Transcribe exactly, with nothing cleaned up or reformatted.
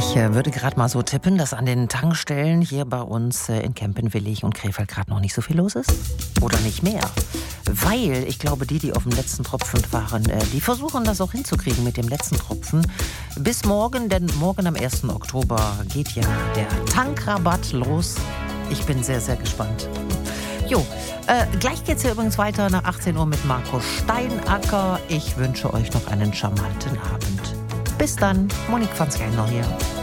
Ich äh, würde gerade mal so tippen, dass an den Tankstellen hier bei uns äh, in Kempenwillig und Krefeld gerade noch nicht so viel los ist. Oder nicht mehr. Weil ich glaube, die, die auf dem letzten Tropfen waren, äh, die versuchen das auch hinzukriegen mit dem letzten Tropfen. Bis morgen, denn morgen am ersten Oktober geht ja der Tankrabatt los. Ich bin sehr, sehr gespannt. Jo, äh, gleich geht's hier übrigens weiter nach achtzehn Uhr mit Marco Steinacker. Ich wünsche euch noch einen charmanten Abend. Bis dann, Monique van Skelner hier.